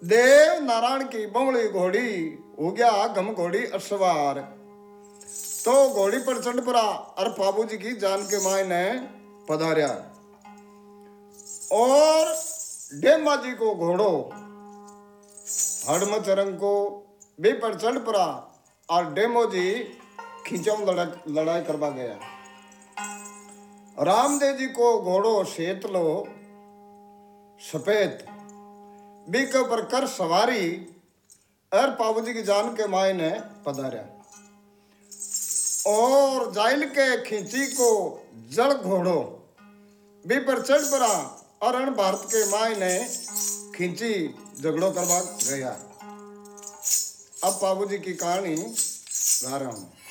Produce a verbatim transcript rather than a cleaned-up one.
देव नारायण की बमड़ी घोड़ी हो गया गम घोड़ी असवार। तो घोड़ी पर चढ़ पड़ा और बाबू जी की जान के माय ने पधारा और डेमा जी को घोड़ो हड़मच रंग को भी पर चढ़ पड़ा और डेमो जी खींचम लड़ाई करवा गया। रामदेव जी को घोड़ो शेत लो सफेद बी के ऊपर कर सवारी और बाबू जी की जान के माय ने पधारा और जाइल के खींची को जड़ घोड़ो भी पर चढ़ पड़ा और अण भारत के माय ने खींची झगड़ो करवा गया। अब बाबू जी की कहानी गा रहा हूं।